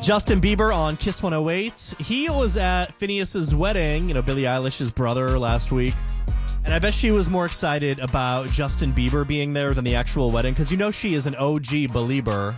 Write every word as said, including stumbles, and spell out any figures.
Justin Bieber on Kiss one oh eight. He was at Phineas's wedding, you know, Billie Eilish's brother, last week. And I bet she was more excited about Justin Bieber being there than the actual wedding, because you know she is an O G Belieber.